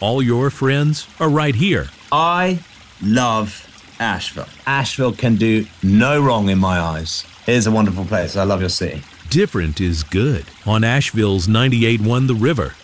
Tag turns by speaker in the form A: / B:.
A: all your friends are right here.
B: I love Asheville. Asheville can do no wrong in my eyes. It is a wonderful place. I love your city.
A: Different is good on Asheville's 98.1 The River.